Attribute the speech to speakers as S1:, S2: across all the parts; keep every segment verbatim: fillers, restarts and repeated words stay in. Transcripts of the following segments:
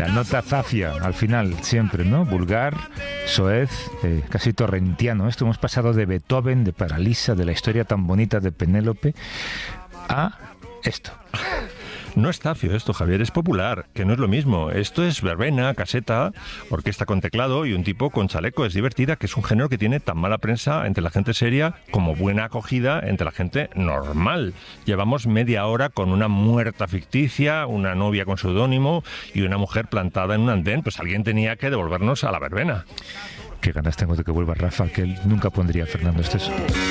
S1: La nota zafia, al final, siempre, ¿no? Vulgar, soez, eh, casi torrentiano. Esto hemos pasado de Beethoven, de Paralisa, de la historia tan bonita de Penélope, a esto.
S2: No es zafio esto, Javier, es popular, que no es lo mismo. Esto es verbena, caseta, orquesta con teclado y un tipo con chaleco. Es divertida, que es un género que tiene tan mala prensa entre la gente seria como buena acogida entre la gente normal. Llevamos media hora con una muerta ficticia, una novia con seudónimo y una mujer plantada en un andén. Pues alguien tenía que devolvernos a la verbena.
S1: Qué ganas tengo de que vuelva Rafa, que él nunca pondría a Fernando Esteso.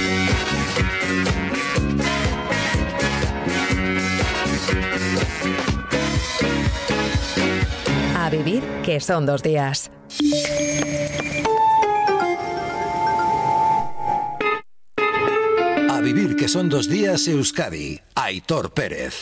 S3: A vivir, que son dos días.
S4: A vivir, que son dos días, Euskadi. Aitor Pérez.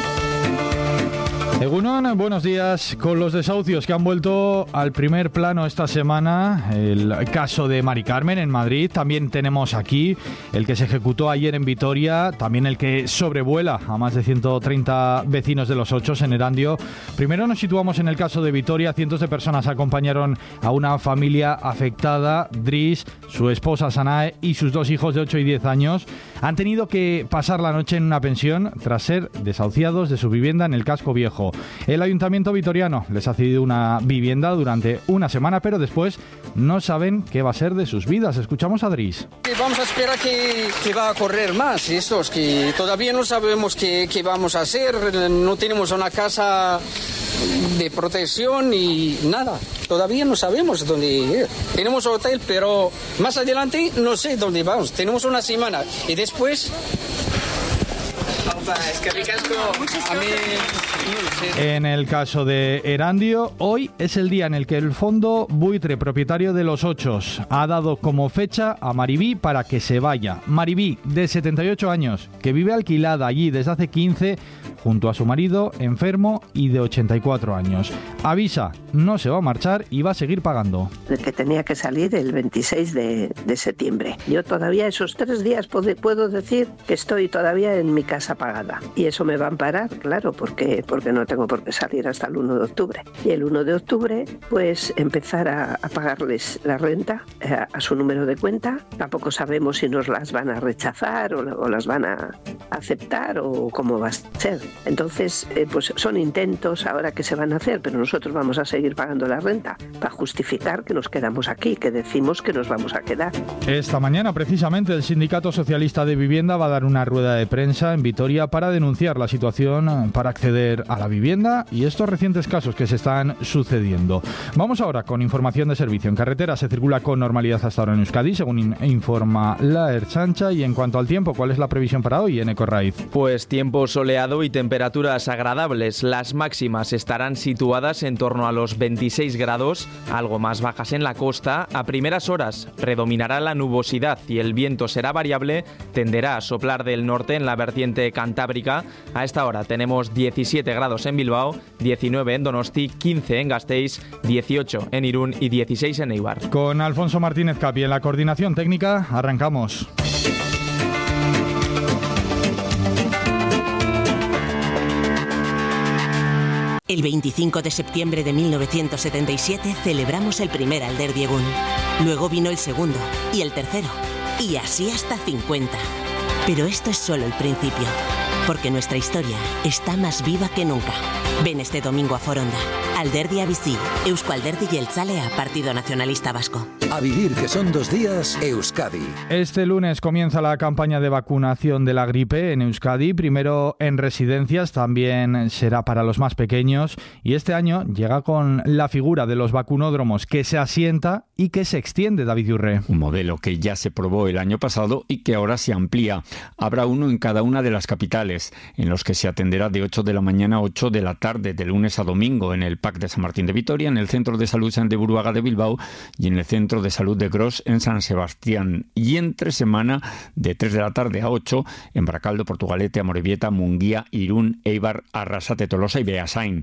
S5: Egunon, buenos días. Con los desahucios que han vuelto al primer plano esta semana, el caso de Mari Carmen en Madrid, también tenemos aquí el que se ejecutó ayer en Vitoria, también el que sobrevuela a más de ciento treinta vecinos de Los Ochos en Erandio. Primero nos situamos en el caso de Vitoria. Cientos de personas acompañaron a una familia afectada. Dris, su esposa Sanae y sus dos hijos de ocho y diez años han tenido que pasar la noche en una pensión tras ser desahuciados de su vivienda en el Casco Viejo. El ayuntamiento vitoriano les ha cedido una vivienda durante una semana, pero después no saben qué va a ser de sus vidas. Escuchamos a Dris.
S6: Vamos a esperar que, que va a correr más estos, que todavía no sabemos qué, qué vamos a hacer, no tenemos una casa de protección y nada, todavía no sabemos dónde ir. Tenemos hotel, pero más adelante no sé dónde vamos, tenemos una semana y después... Es que ricasco. A mí...
S5: En el caso de Erandio, hoy es el día en el que el Fondo Buitre, propietario de Los Ochos, ha dado como fecha a Maribí para que se vaya. Maribí, de setenta y ocho años, que vive alquilada allí desde hace quince, junto a su marido, enfermo y de ochenta y cuatro años. Avisa, no se va a marchar y va a seguir pagando.
S7: El que tenía que salir el veintiséis de, de septiembre. Yo todavía esos tres días puedo, puedo decir que estoy todavía en mi casa pagada. Y eso me va a amparar, claro, porque, porque no tengo por qué salir hasta el uno de octubre. Y el uno de octubre, pues empezar a, a pagarles la renta a, a su número de cuenta. Tampoco sabemos si nos las van a rechazar o, o las van a aceptar o cómo va a ser. Entonces, eh, pues son intentos ahora que se van a hacer, pero nosotros vamos a seguir pagando la renta para justificar que nos quedamos aquí, que decimos que nos vamos a quedar.
S5: Esta mañana, precisamente, el Sindicato Socialista de Vivienda va a dar una rueda de prensa en Vitoria para denunciar la situación para acceder a la vivienda y estos recientes casos que se están sucediendo. Vamos ahora con información de servicio. En carretera se circula con normalidad hasta ahora en Euskadi, según in- informa la Ertzaintza. Y en cuanto al tiempo, ¿cuál es la previsión para hoy en Ecorraiz?
S8: Pues tiempo soleado y temperaturas agradables. Las máximas estarán situadas en torno a los veintiséis grados, algo más bajas en la costa. A primeras horas predominará la nubosidad y el viento será variable, tenderá a soplar del norte en la vertiente cantábrica. A esta hora tenemos diecisiete grados en Bilbao, diecinueve en Donosti, quince en Gasteiz, dieciocho en Irún y dieciséis en Eibar.
S5: Con Alfonso Martínez Capi en la coordinación técnica, arrancamos.
S9: El veinticinco de septiembre de mil novecientos setenta y siete celebramos el primer Alderdi Egun. Luego vino el segundo y el tercero. Y así hasta cincuenta. Pero esto es solo el principio, porque nuestra historia está más viva que nunca. Ven este domingo a Foronda. Alderdi Abizi, Eusko Alderdi Jeltzalea, Partido Nacionalista Vasco.
S4: A vivir, que son dos días, Euskadi.
S5: Este lunes comienza la campaña de vacunación de la gripe en Euskadi, primero en residencias, también será para los más pequeños, y este año llega con la figura de los vacunódromos que se asienta y que se extiende, David Yurre.
S10: Un modelo que ya se probó el año pasado y que ahora se amplía. Habrá uno en cada una de las capitales, en los que se atenderá de ocho de la mañana a ocho de la tarde, de lunes a domingo, en el P A C de San Martín de Vitoria, en el Centro de Salud Sant de Buruaga de Bilbao y en el Centro de Salud de Gros en San Sebastián. Y entre semana, de tres de la tarde a ocho, en Baracaldo, Portugalete, Amorebieta, Munguía, Irún, Eibar, Arrasate, Tolosa y Beasain.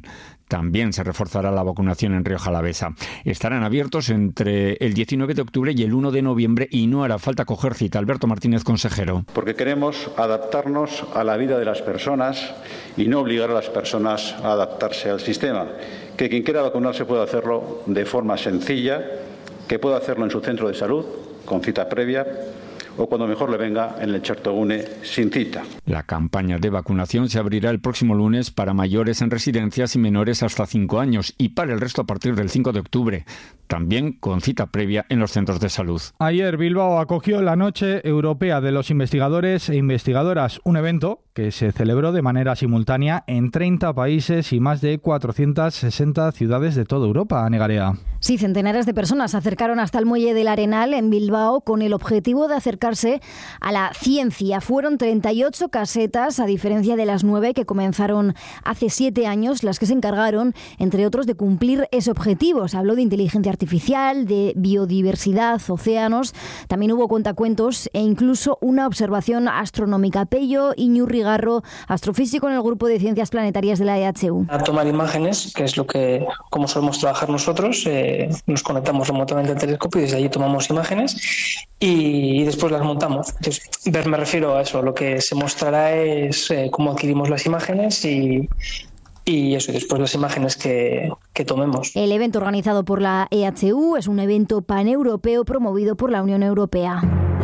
S10: También se reforzará la vacunación en Rioja Alavesa. Estarán abiertos entre el diecinueve de octubre y el uno de noviembre y no hará falta coger cita. Alberto Martínez, consejero.
S11: Porque queremos adaptarnos a la vida de las personas y no obligar a las personas a adaptarse al sistema. Que quien quiera vacunarse pueda hacerlo de forma sencilla, que pueda hacerlo en su centro de salud, con cita previa, o cuando mejor le venga en el Chertogune sin cita.
S10: La campaña de vacunación se abrirá el próximo lunes para mayores en residencias y menores hasta cinco años y para el resto a partir del cinco de octubre, también con cita previa en los centros de salud.
S5: Ayer Bilbao acogió la Noche Europea de los Investigadores e Investigadoras, un evento que se celebró de manera simultánea en treinta países y más de cuatrocientas sesenta ciudades de toda Europa. Ane Garea.
S12: Sí, centenares de personas se acercaron hasta el Muelle del Arenal en Bilbao con el objetivo de acercarse a la ciencia. Fueron treinta y ocho casetas, a diferencia de las nueve que comenzaron hace siete años, las que se encargaron, entre otros, de cumplir ese objetivo. Se habló de inteligencia artificial, de biodiversidad, océanos. También hubo cuentacuentos e incluso una observación astronómica. Pello Iñurrigarro, astrofísico en el Grupo de Ciencias Planetarias de la E H U.
S13: A tomar imágenes, que es lo que como solemos trabajar nosotros. Eh, nos conectamos remotamente al telescopio y desde allí tomamos imágenes y, y después las montamos. Entonces, ver, me refiero a eso. Lo que se mostrará es eh, cómo adquirimos las imágenes y Y eso, y después las imágenes que, que tomemos.
S12: El evento organizado por la E H U es un evento paneuropeo promovido por la Unión Europea.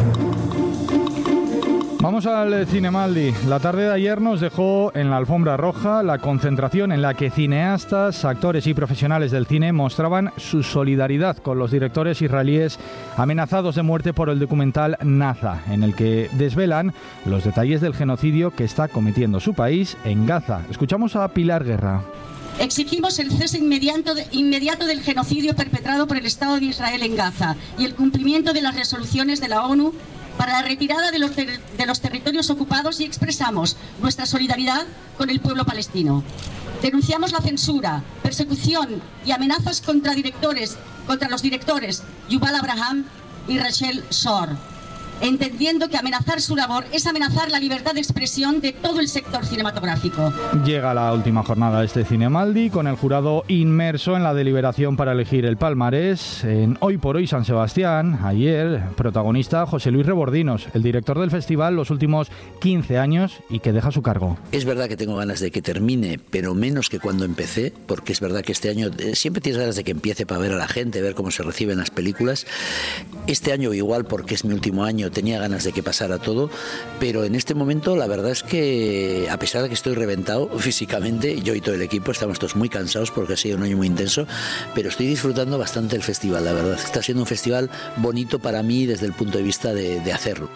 S5: Vamos al Cinemaldi. La tarde de ayer nos dejó en la alfombra roja la concentración en la que cineastas, actores y profesionales del cine mostraban su solidaridad con los directores israelíes amenazados de muerte por el documental Naza, en el que desvelan los detalles del genocidio que está cometiendo su país en Gaza. Escuchamos a Pilar Guerra.
S14: Exigimos el cese inmediato, de, inmediato del genocidio perpetrado por el Estado de Israel en Gaza y el cumplimiento de las resoluciones de la ONU para la retirada de los, ter de los territorios ocupados y expresamos nuestra solidaridad con el pueblo palestino. Denunciamos la censura, persecución y amenazas contra directores, contra los directores Yuval Abraham y Rachel Shor, entendiendo que amenazar su labor es amenazar la libertad de expresión de todo el sector cinematográfico.
S5: Llega la última jornada de este Cinemaldi con el jurado inmerso en la deliberación para elegir el palmarés. En Hoy por Hoy San Sebastián, ayer, protagonista José Luis Rebordinos, el director del festival los últimos quince años y que deja su cargo.
S15: Es verdad que tengo ganas de que termine, pero menos que cuando empecé, porque es verdad que este año eh, siempre tienes ganas de que empiece para ver a la gente, ver cómo se reciben las películas. Este año igual porque es mi último año, tenía ganas de que pasara todo, pero en este momento la verdad es que a pesar de que estoy reventado físicamente, yo y todo el equipo estamos todos muy cansados porque ha sido un año muy intenso, pero estoy disfrutando bastante del festival, la verdad. Está siendo un festival bonito para mí desde el punto de vista de, de hacerlo.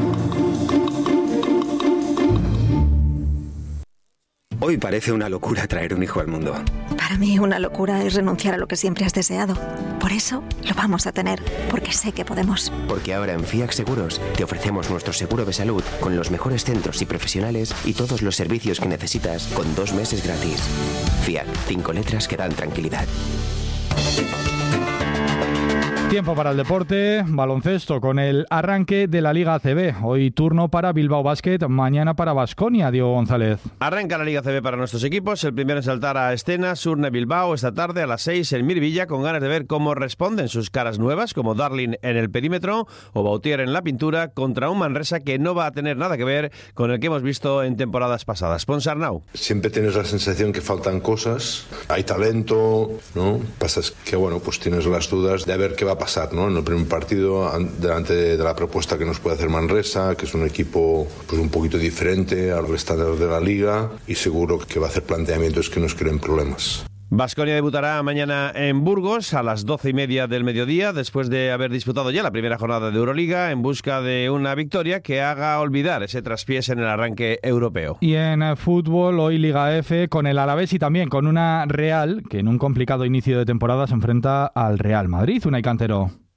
S16: Hoy parece una locura traer un hijo al mundo.
S17: Para mí una locura es renunciar a lo que siempre has deseado. Por eso lo vamos a tener, porque sé que podemos.
S16: Porque ahora en FIAC Seguros te ofrecemos nuestro seguro de salud con los mejores centros y profesionales y todos los servicios que necesitas con dos meses gratis. FIAC, cinco letras que dan tranquilidad.
S5: Tiempo para el deporte, baloncesto con el arranque de la Liga A C B. Hoy turno para Bilbao Basket, mañana para Baskonia, Diego González.
S18: Arranca la Liga A C B para nuestros equipos. El primero en saltar a Estena, Surne Bilbao, esta tarde a las seis en Mirvilla, con ganas de ver cómo responden sus caras nuevas, como Darling en el perímetro o Bautier en la pintura, contra un Manresa que no va a tener nada que ver con el que hemos visto en temporadas pasadas. Ponsarnau.
S19: Siempre tienes la sensación que faltan cosas, hay talento, ¿no? Pasa que, bueno, pues tienes las dudas de ver qué va a pasar, ¿no? En el primer partido, delante de la propuesta que nos puede hacer Manresa, que es un equipo pues un poquito diferente a los estándares de la liga, y seguro que va a hacer planteamientos que nos creen problemas.
S18: Baskonia debutará mañana en Burgos a las doce y media del mediodía, después de haber disputado ya la primera jornada de Euroliga, en busca de una victoria que haga olvidar ese traspiés en el arranque europeo.
S5: Y en fútbol, hoy Liga F con el Alavés y también con una Real que en un complicado inicio de temporada se enfrenta al Real Madrid. Unai Cantero.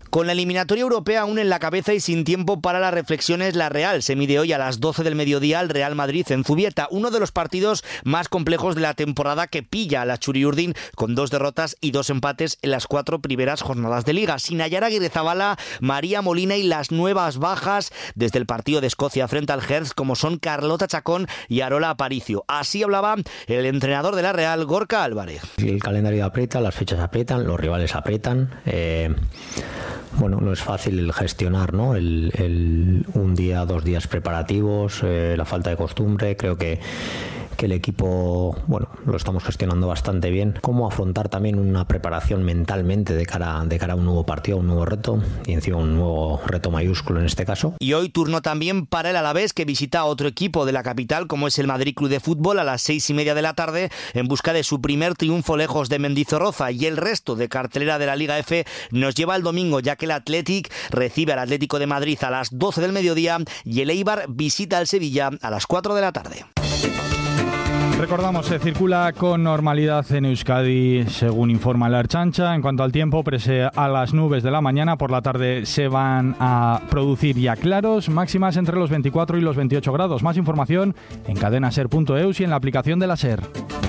S20: Con la eliminatoria europea aún en la cabeza y sin tiempo para las reflexiones, la Real se mide hoy a las doce del mediodía al Real Madrid en Zubieta, uno de los partidos más complejos de la temporada que pilla a la Txuri-Urdin con dos derrotas y dos empates en las cuatro primeras jornadas de Liga. Sin Nayara Aguirrezabala, María Molina y las nuevas bajas desde el partido de Escocia frente al Hertz, como son Carlota Chacón y Arola Aparicio. Así hablaba el entrenador de la Real, Gorka Álvarez.
S21: El calendario aprieta, las fechas aprietan, los rivales aprietan. Eh... Bueno, no es fácil gestionar, ¿no? El, el un día, dos días preparativos, eh, la falta de costumbre. Creo que, que el equipo, bueno, lo estamos gestionando bastante bien. Cómo afrontar también una preparación mentalmente de cara, de cara a un nuevo partido, un nuevo reto, y encima un nuevo reto mayúsculo en este caso.
S20: Y hoy turno también para el Alavés, que visita a otro equipo de la capital, como es el Madrid Club de Fútbol, a las seis y media de la tarde, en busca de su primer triunfo lejos de Mendizorroza. Y el resto de cartelera de la Liga F nos lleva el domingo, ya que el Athletic recibe al Atlético de Madrid a las doce del mediodía y el Eibar visita al Sevilla a las cuatro de la tarde.
S5: Recordamos, se circula con normalidad en Euskadi, según informa la Ertzaintza. En cuanto al tiempo, pese a las nubes de la mañana, por la tarde se van a producir ya claros, máximas entre los veinticuatro y los veintiocho grados. Más información en cadenaser punto eus y en la aplicación de la SER.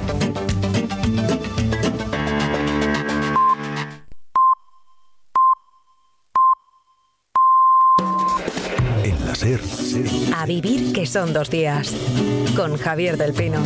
S4: SER.
S3: A vivir que son dos días. Con Javier del Pino.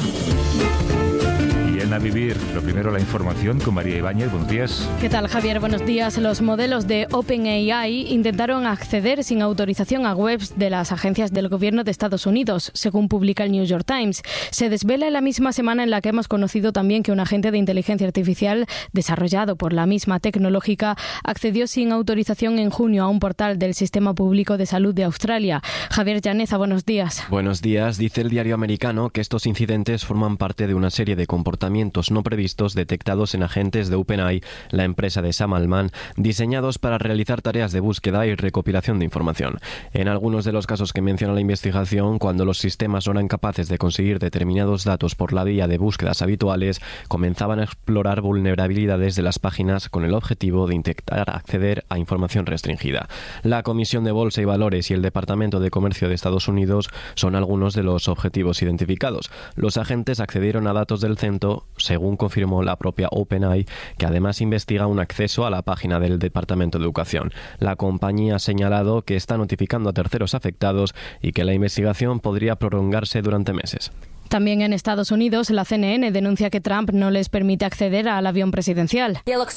S1: Y en A Vivir, lo primero la información con María Ibáñez. Buenos días.
S22: ¿Qué tal, Javier? Buenos días. Los modelos de OpenAI intentaron acceder sin autorización a webs de las agencias del gobierno de Estados Unidos, según publica el New York Times. Se desvela en la misma semana en la que hemos conocido también que un agente de inteligencia artificial desarrollado por la misma tecnológica accedió sin autorización en junio a un portal del Sistema Público de Salud de Australia. Javier Llaneza, buenos días.
S23: Buenos días. Dice el diario americano que estos incidentes forman parte de una serie de comportamientos no previstos detectados en agentes de OpenAI, la empresa de Sam Altman, diseñados para realizar tareas de búsqueda y recopilación de información. En algunos de los casos que menciona la investigación, cuando los sistemas no eran capaces de conseguir determinados datos por la vía de búsquedas habituales, comenzaban a explorar vulnerabilidades de las páginas con el objetivo de intentar acceder a información restringida. La Comisión de Bolsa y Valores y el Departamento de Comercio de Estados Unidos son algunos de los objetivos identificados. Los agentes accedieron a datos del centro, según confirmó la propia OpenAI, que además investiga un acceso a la página del Departamento de Educación. La compañía ha señalado que está notificando a terceros afectados y que la investigación podría prolongarse durante meses.
S22: También en Estados Unidos, la C N N denuncia que Trump no les permite acceder al avión presidencial.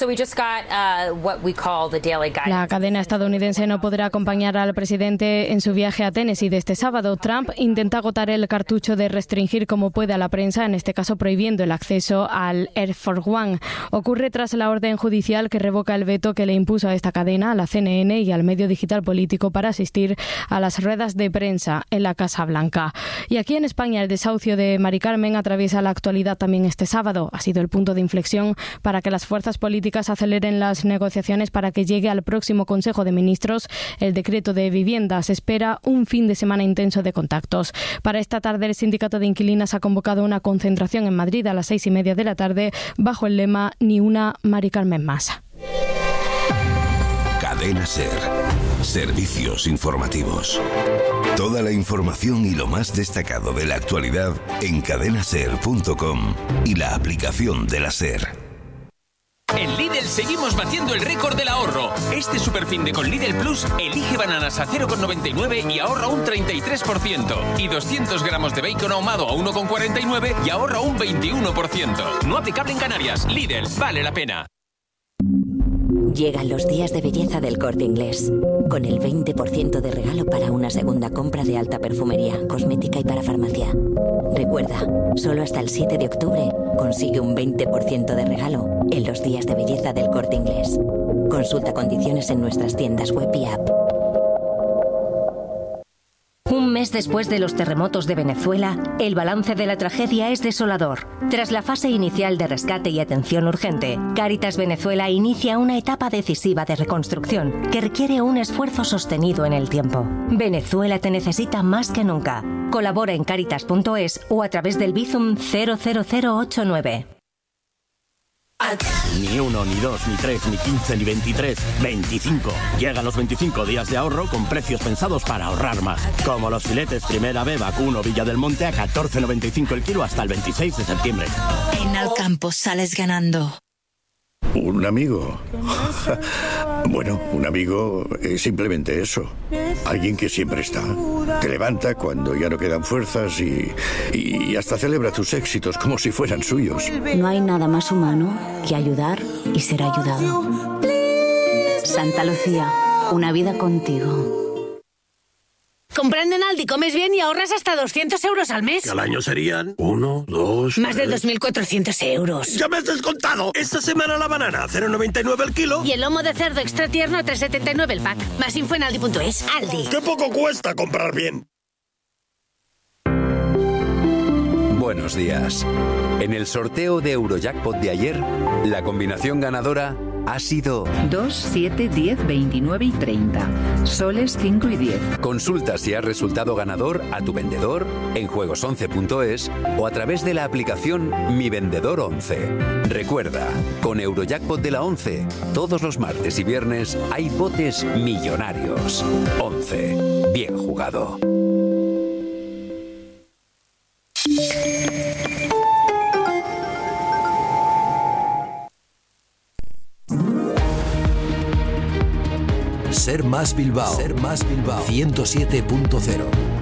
S22: La cadena estadounidense no podrá acompañar al presidente en su viaje a Tennessee de este sábado. Trump intenta agotar el cartucho de restringir como puede a la prensa, en este caso prohibiendo el acceso al Air Force One. Ocurre tras la orden judicial que revoca el veto que le impuso a esta cadena, a la C N N y al medio digital político para asistir a las ruedas de prensa en la Casa Blanca. Y aquí en España, el desahucio de Mari Carmen atraviesa la actualidad también este sábado. Ha sido el punto de inflexión para que las fuerzas políticas aceleren las negociaciones para que llegue al próximo Consejo de Ministros el decreto de vivienda. Se espera un fin de semana intenso de contactos. Para esta tarde, el Sindicato de Inquilinas ha convocado una concentración en Madrid a las seis y media de la tarde bajo el lema Ni una Mari Carmen más.
S4: Cadena SER. Servicios informativos. Toda la información y lo más destacado de la actualidad en cadenaser punto com y la aplicación de la SER.
S24: En Lidl seguimos batiendo el récord del ahorro. Este superfinde con Lidl Plus elige bananas a cero coma noventa y nueve y ahorra un treinta y tres por ciento. Y doscientos gramos de bacon ahumado a uno coma cuarenta y nueve y ahorra un veintiuno por ciento. No aplicable en Canarias. Lidl, vale la pena.
S25: Llegan los días de belleza del Corte Inglés, con el veinte por ciento de regalo para una segunda compra de alta perfumería, cosmética y para farmacia. Recuerda, solo hasta el siete de octubre consigue un veinte por ciento de regalo en los días de belleza del Corte Inglés. Consulta condiciones en nuestras tiendas web y app.
S26: Un mes después de los terremotos de Venezuela, el balance de la tragedia es desolador. Tras la fase inicial de rescate y atención urgente, Cáritas Venezuela inicia una etapa decisiva de reconstrucción que requiere un esfuerzo sostenido en el tiempo. Venezuela te necesita más que nunca. Colabora en cáritas punto es o a través del Bizum cero cero cero ocho nueve.
S2: Ni uno, ni dos, ni tres, ni quince, ni veintitrés, veinticinco. Llegan los veinticinco días de ahorro con precios pensados para ahorrar más. Como los filetes Primera B Vacuno Villa del Monte a catorce noventa y cinco el kilo hasta el veintiséis de septiembre.
S6: En Alcampo sales ganando.
S7: ¿Un amigo? Bueno, un amigo es simplemente eso. Alguien que siempre está. Te levanta cuando ya no quedan fuerzas y, y hasta celebra tus éxitos como si fueran suyos.
S8: No hay nada más humano que ayudar y ser ayudado. Santa Lucía, una vida contigo.
S9: Comprando en Aldi comes bien y ahorras hasta doscientos euros al mes.
S7: Que al año serían uno, dos...
S9: Más de dos mil cuatrocientos euros.
S7: ¡Ya me has descontado! Esta semana la banana, cero noventa y nueve el kilo.
S9: Y el lomo de cerdo extra tierno, tres setenta y nueve el pack. Más info en aldi punto es. Aldi.
S7: ¡Qué poco cuesta comprar bien!
S11: Buenos días. En el sorteo de Eurojackpot de ayer, la combinación ganadora ha sido
S27: dos, siete, diez, veintinueve y treinta. Soles cinco y diez.
S11: Consulta si has resultado ganador a tu vendedor en juegos once punto es o a través de la aplicación Mi Vendedor once. Recuerda, con Eurojackpot de la once, todos los martes y viernes hay botes millonarios. once. Bien jugado.
S28: Ser Más Bilbao. Ser Más Bilbao. ciento siete punto cero.